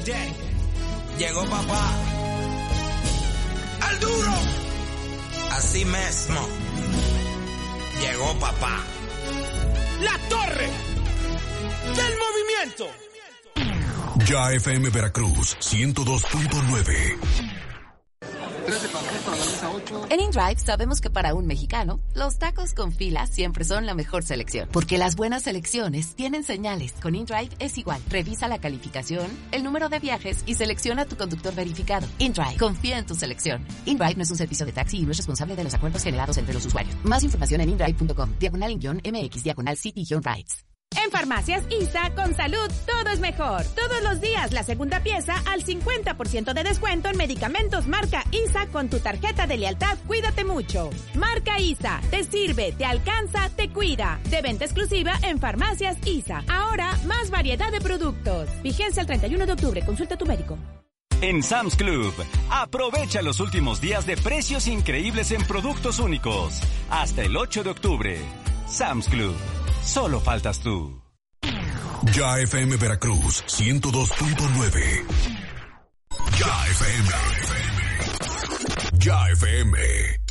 day. Llegó papá. ¡Al duro! Así mismo. Llegó papá. La torre del movimiento. Ya FM Veracruz 102.9. En InDrive sabemos que para un mexicano, los tacos con fila siempre son la mejor selección. Porque las buenas selecciones tienen señales. Con InDrive es igual. Revisa la calificación, el número de viajes y selecciona tu conductor verificado. InDrive, confía en tu selección. InDrive no es un servicio de taxi y no es responsable de los acuerdos generados entre los usuarios. Más información en indrive.com, /MX/City-Rides. En Farmacias ISA, con salud, todo es mejor. Todos los días, la segunda pieza al 50% de descuento en medicamentos marca ISA con tu tarjeta de lealtad Cuídate Mucho. Marca ISA, te sirve, te alcanza, te cuida. De venta exclusiva en Farmacias ISA. Ahora, más variedad de productos. Vigencia el 31 de octubre. Consulta a tu médico. En Sam's Club, aprovecha los últimos días de precios increíbles en productos únicos. Hasta el 8 de octubre. Sam's Club. Solo faltas tú. Ya FM Veracruz 102.9. Ya FM. Ya FM.